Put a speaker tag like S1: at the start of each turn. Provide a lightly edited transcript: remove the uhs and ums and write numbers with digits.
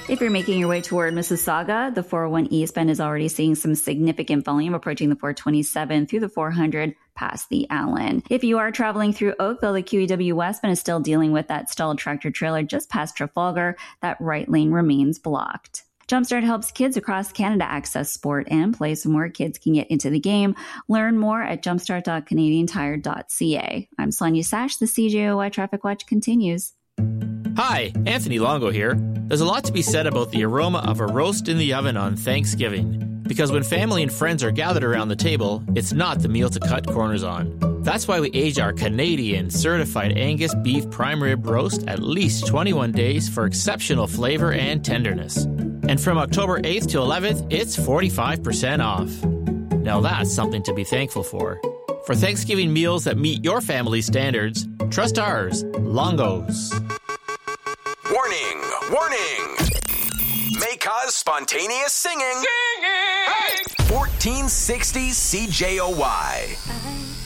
S1: If you're making your way toward Mississauga, the 401 eastbound is already seeing some significant volume approaching the 427 through the 400 past the Allen. If you are traveling through Oakville, the QEW westbound is still dealing with that stalled tractor trailer just past Trafalgar. That right lane remains blocked. Jumpstart helps kids across Canada access sport and play so more kids can get into the game. Learn more at jumpstart.canadiantire.ca. I'm Sonia Sash. The CJOY Traffic Watch continues.
S2: Hi, Anthony Longo here. There's a lot to be said about the aroma of a roast in the oven on Thanksgiving. Because when family and friends are gathered around the table, it's not the meal to cut corners on. That's why we age our Canadian certified Angus beef prime rib roast at least 21 days for exceptional flavor and tenderness. And from October 8th to 11th, it's 45% off. Now that's something to be thankful for. For Thanksgiving meals that meet your family's standards, trust ours, Longo's.
S3: Warning! Warning! May cause spontaneous singing. Hey! 1460 CJOY.